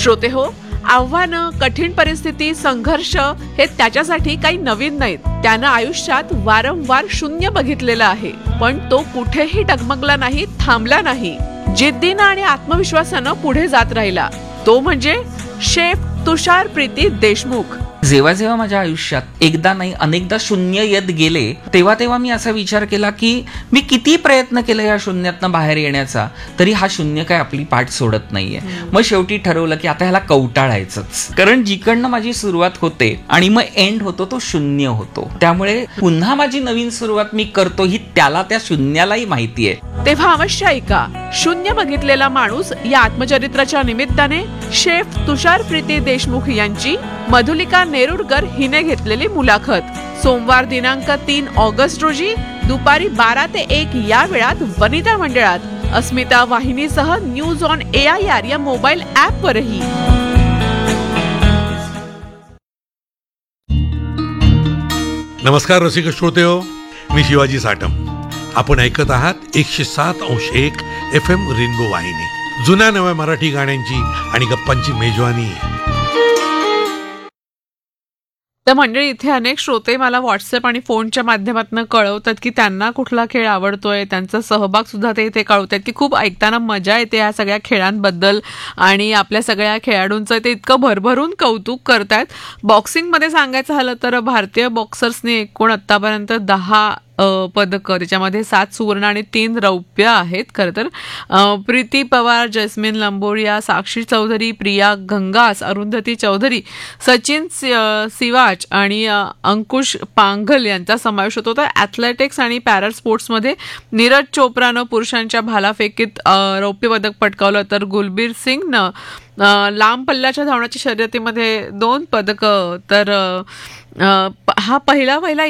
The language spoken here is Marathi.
श्रोते हो, आव्हानं, कठीण परिस्थिती, संघर्ष हे त्याच्यासाठी काही नवीन नाहीत. त्यानं आयुष्यात वारंवार शून्य बघितलेलं आहे, पण तो कुठेही डगमगला नाही, थांबला नाही. जिद्दीनं आणि आत्मविश्वासानं पुढे जात राहिला. तो म्हणजे शेफ तुषार प्रीती देशमुख. जेव्हा जेव्हा माझ्या आयुष्यात एकदा नाही अनेकदा शून्य येत गेले, तेव्हा मी असा विचार केला की मी किती प्रयत्न केले या शून्यातनं बाहेर येण्याचा, तरी हा शून्य काय आपली पाठ सोडत नाहीये. मग शेवटी ठरवलं की आता ह्याला कवटाळायचंच, कारण जिकडनं माझी सुरुवात होते आणि मग एंड होतो तो शून्य होतो. त्यामुळे पुन्हा माझी नवीन सुरुवात मी करतो ही त्याला, त्या शून्यालाही माहिती आहे. तेव्हा अवश्य ऐका शून्य बघितलेला माणूस या आत्मचरित्राच्या निमित्ताने शेफ तुषार प्रीती देशमुख यांची मधुलिका नेरुरकर हिने घेतलेली मुलाखत. सोमवार दिनांक 3 ऑगस्ट रोजी दुपारी 12 ते 1 या वेळात वनिता मंडळात अस्मिता वाहिनीसह न्यूज ऑन AIR या मोबाईल ऍप वरही. नमस्कार रसिक श्रोतेहो, मी शिवाजी साटम. आपण ऐकत आहात 107.1 FM रेनबो वाहिनी. जुन्या नव्या मराठी गाण्यांची आणि गप्पांची मेजवानी. तर मंडळी, इथे अनेक श्रोते मला व्हॉट्सअप आणि फोनच्या माध्यमातून कळवतात की त्यांना कुठला खेळ आवडतोय. त्यांचा सहभाग सुद्धा ते इथे कळवतात की खूप ऐकताना मजा येते या सगळ्या खेळांबद्दल, आणि आपल्या सगळ्या खेळाडूंचं ते इतकं भरभरून कौतुक करतात. बॉक्सिंगमध्ये सांगायचं झालं तर भारतीय बॉक्सर्सने एकूण आत्तापर्यंत 10 पदकं, त्याच्यामध्ये 7 सुवर्ण आणि 3 रौप्य आहेत. खरं तर प्रीती पवार, जैस्मिन लंबोरिया, साक्षी चौधरी, प्रिया गंगास, अरुंधती चौधरी, सचिन सिवाच आणि अंकुश पांघल यांचा समावेश होतो. तर ॲथलेटिक्स आणि पॅरा स्पोर्ट्समध्ये नीरज चोप्रानं पुरुषांच्या भालाफेकीत रौप्य पदक पटकावलं, तर गुलबीर सिंगनं लांब पल्ल्याच्या धावण्याच्या शर्यतीमध्ये 2 पदकं. तर हा पहिला